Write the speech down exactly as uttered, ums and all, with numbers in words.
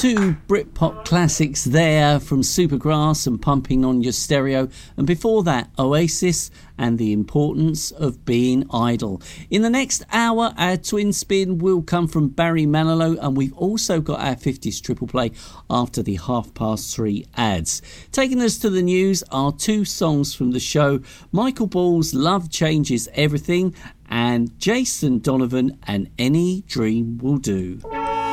two Britpop classics there from Supergrass and Pumping on Your Stereo, and before that Oasis and The Importance of Being Idle. In the next hour, our twin spin will come from Barry Manilow, and we've also got our fifties triple play after the half past three ads. Taking us to the news are two songs from the show: Michael Ball's Love Changes Everything and Jason Donovan and Any Dream Will Do.